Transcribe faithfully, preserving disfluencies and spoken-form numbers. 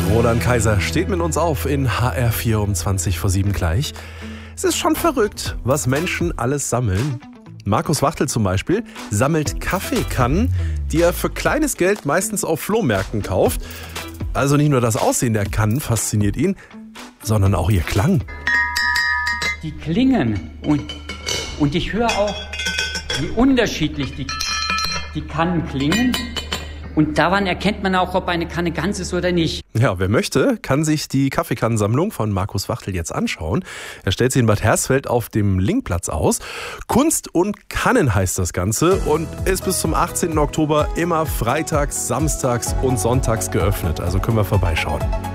Roland Kaiser steht mit uns auf in H R vier um zwanzig vor sieben gleich. Es ist schon verrückt, was Menschen alles sammeln. Markus Wachtel zum Beispiel sammelt Kaffeekannen, die er für kleines Geld meistens auf Flohmärkten kauft. Also nicht nur das Aussehen der Kannen fasziniert ihn, sondern auch ihr Klang. Die klingen und, und ich höre auch, wie unterschiedlich die, die Kannen klingen. Und daran erkennt man auch, ob eine Kanne ganz ist oder nicht. Ja, wer möchte, kann sich die Kaffeekannensammlung von Markus Wachtel jetzt anschauen. Er stellt sie in Bad Hersfeld auf dem Linkplatz aus. Kunst und Kannen heißt das Ganze und ist bis zum achtzehnten Oktober immer freitags, samstags und sonntags geöffnet. Also können wir vorbeischauen.